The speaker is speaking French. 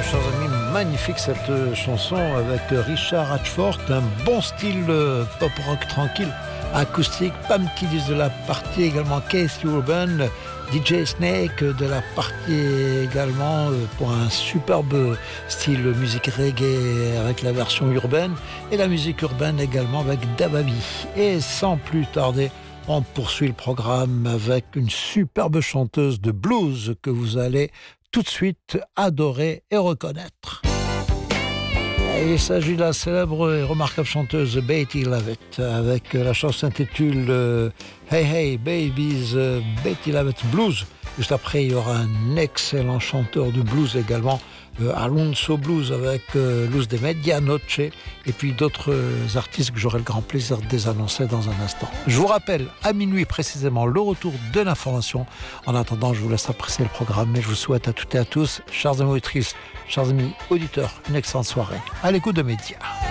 chers amis, magnifique cette chanson avec Richard Ashford, un bon style pop rock tranquille, acoustique, Pam Kidis de la partie également, Keith Urban, DJ Snake de la partie également pour un superbe style musique reggae avec la version urbaine et la musique urbaine également avec Dababy. Et sans plus tarder, on poursuit le programme avec une superbe chanteuse de blues que vous allez tout de suite adorer et reconnaître. Il s'agit de la célèbre et remarquable chanteuse Betty Lavette avec la chanson s'intitule Hey Hey Babies, Betty Lavette Blues. Juste après, il y aura un excellent chanteur de blues également, Alonso Blues avec Luz de Medianoche, et puis d'autres artistes que j'aurai le grand plaisir de désannoncer dans un instant. Je vous rappelle, à minuit précisément, le retour de l'information. En attendant, je vous laisse apprécier le programme, mais je vous souhaite à toutes et à tous, chers amis auditrices, chers amis auditeurs, une excellente soirée à l'écoute de Média.